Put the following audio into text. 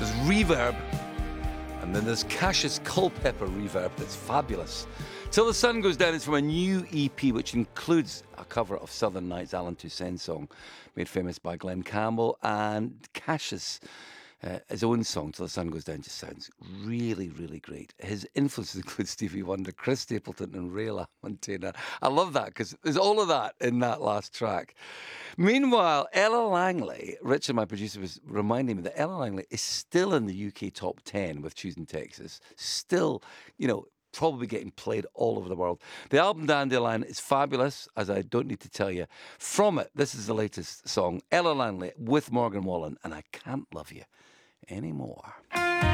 There's Reverb, and then there's Cassius Culpepper Reverb that's fabulous. Till the Sun Goes Down is from a new EP which includes a cover of Southern Nights, Alan Toussaint song, made famous by Glenn Campbell, and Cassius. His own song, Till the Sun Goes Down, just sounds really, really great. His influences include Stevie Wonder, Chris Stapleton, and Ray LaMontagne. I love that because there's all of that in that last track. Meanwhile, Ella Langley, Richard, my producer, was reminding me that Ella Langley is still in the UK top 10 with Choosing Texas. Still, probably getting played all over the world. The album Dandelion is fabulous, as I don't need to tell you. From it, this is the latest song, Ella Langley with Morgan Wallen, and I Can't Love You Anymore.